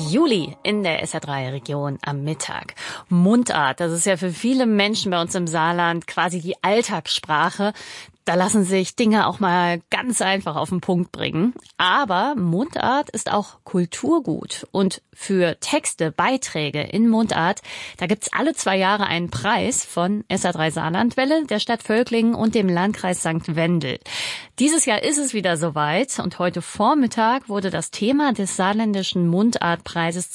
Juli in der SR3-Region am Mittag. Mundart, das ist ja für viele Menschen bei uns im Saarland quasi die Alltagssprache. Da lassen sich Dinge auch mal ganz einfach auf den Punkt bringen. Aber Mundart ist auch Kulturgut. Und für Texte, Beiträge in Mundart, da gibt's alle 2 Jahre einen Preis von SR3 Saarlandwelle, der Stadt Völklingen und dem Landkreis St. Wendel. Dieses Jahr ist es wieder soweit und heute Vormittag wurde das Thema des Saarländischen Mundartpreises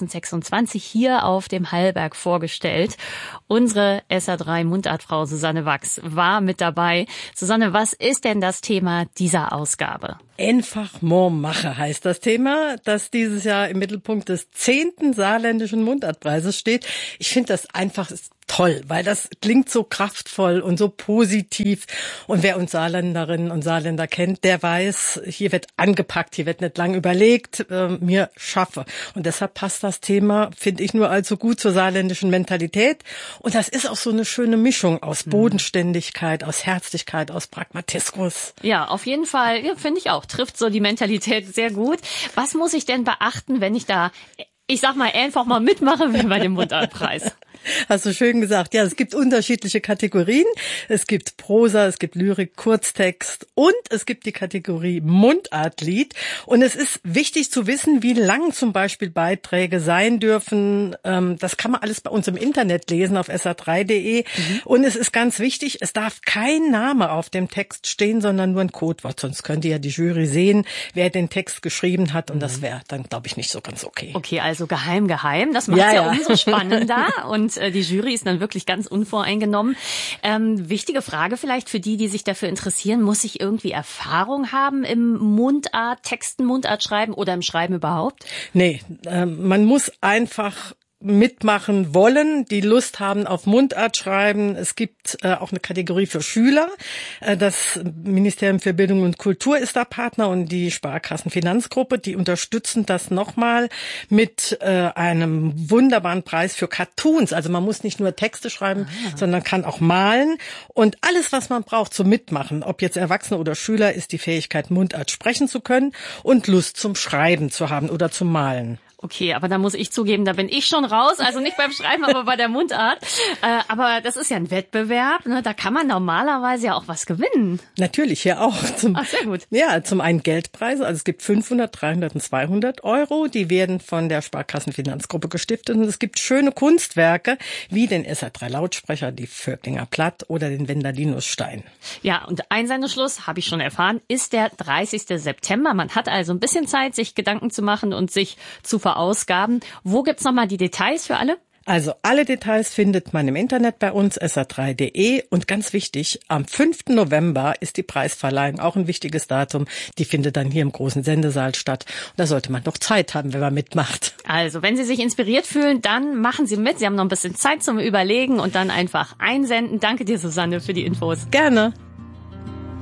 2026 hier auf dem Hallberg vorgestellt. Unsere SR3 Mundartfrau Susanne Wachs war mit dabei. Susanne, was ist denn das Thema dieser Ausgabe? Einfach more mache heißt das Thema, das dieses Jahr im Mittelpunkt des 10. Saarländischen Mundartpreises steht. Ich finde das einfach toll, weil das klingt so kraftvoll und so positiv. Und wer uns Saarländerinnen und Saarländer kennt, der weiß, hier wird angepackt, hier wird nicht lang überlegt, mir schaffe. Und deshalb passt das Thema, finde ich, nur allzu gut zur saarländischen Mentalität. Und das ist auch so eine schöne Mischung aus Bodenständigkeit, aus Herzlichkeit, aus Pragmatismus. Ja, auf jeden Fall, ja, finde ich auch. Trifft so die Mentalität sehr gut. Was muss ich denn beachten, wenn ich da, ich sag mal, einfach mal mitmache wie bei dem Mundartpreis? Hast du schön gesagt. Ja, es gibt unterschiedliche Kategorien. Es gibt Prosa, es gibt Lyrik, Kurztext und es gibt die Kategorie Mundartlied. Und es ist wichtig zu wissen, wie lang zum Beispiel Beiträge sein dürfen. Das kann man alles bei uns im Internet lesen auf sr3.de. Und es ist ganz wichtig, es darf kein Name auf dem Text stehen, sondern nur ein Codewort. Sonst könnte ja die Jury sehen, wer den Text geschrieben hat. Und das wäre dann, glaube ich, nicht so ganz okay. Okay, also geheim. Das macht ja umso spannender. Und die Jury ist dann wirklich ganz unvoreingenommen. Wichtige Frage vielleicht für die sich dafür interessieren. Muss ich irgendwie Erfahrung haben im Texten, Mundart schreiben oder im Schreiben überhaupt? Nee, man muss einfach mitmachen wollen, die Lust haben auf Mundart schreiben. Es gibt auch eine Kategorie für Schüler. Das Ministerium für Bildung und Kultur ist da Partner und die Sparkassenfinanzgruppe, die unterstützen das nochmal mit einem wunderbaren Preis für Cartoons. Also man muss nicht nur Texte schreiben, sondern kann auch malen. Und alles, was man braucht zum Mitmachen, ob jetzt Erwachsene oder Schüler, ist die Fähigkeit, Mundart sprechen zu können und Lust zum Schreiben zu haben oder zum Malen. Okay, aber da muss ich zugeben, da bin ich schon raus. Also nicht beim Schreiben, aber bei der Mundart. Aber das ist ja ein Wettbewerb, ne? Da kann man normalerweise ja auch was gewinnen. Natürlich, hier auch. Sehr gut. Ja, zum einen Geldpreise. Also es gibt 500, 300 und 200 Euro. Die werden von der Sparkassenfinanzgruppe gestiftet. Und es gibt schöne Kunstwerke, wie den SR3-Lautsprecher, die Völklinger Platt oder den Wendalinus-Stein. Ja, und Einsendeschluss, habe ich schon erfahren, ist der 30. September. Man hat also ein bisschen Zeit, sich Gedanken zu machen und sich zu verausgaben. Wo gibt's nochmal die Details für alle? Also alle Details findet man im Internet bei uns, sr3.de. Und ganz wichtig, am 5. November ist die Preisverleihung, auch ein wichtiges Datum. Die findet dann hier im großen Sendesaal statt. Und da sollte man doch Zeit haben, wenn man mitmacht. Also, wenn Sie sich inspiriert fühlen, dann machen Sie mit. Sie haben noch ein bisschen Zeit zum Überlegen und dann einfach einsenden. Danke dir, Susanne, für die Infos. Gerne.